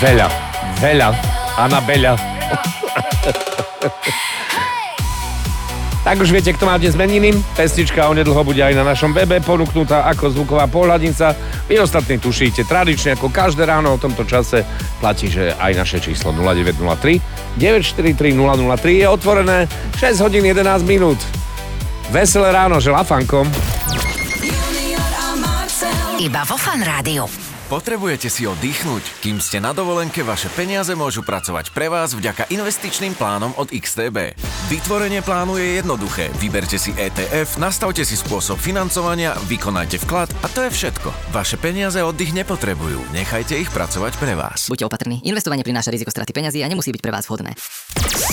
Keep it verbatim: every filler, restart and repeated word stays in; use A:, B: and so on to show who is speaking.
A: Veľa, veľa, Anabela. Tak už viete, kto má dnes meniny. Pesnička onedlho bude aj na našom webe ponúknutá ako zvuková pohľadnica. Vy ostatní tušíte, tradične ako každé ráno o tomto čase platí, že aj naše číslo nula deväť nula tri deväť štyri tri nula nula tri je otvorené šesť hodín jedenásť minút. Veselé ráno, želá Fanko.
B: Iba vo Fan Rádiu.
C: Potrebujete si oddychnúť? Kým ste na dovolenke, vaše peniaze môžu pracovať pre vás vďaka investičným plánom od iks té bé. Vytvorenie plánu je jednoduché. Vyberte si é té ef, nastavte si spôsob financovania, vykonajte vklad a to je všetko. Vaše peniaze oddych nepotrebujú. Nechajte ich pracovať pre vás.
D: Buďte opatrní. Investovanie prináša riziko straty peňazí a nemusí byť pre vás vhodné.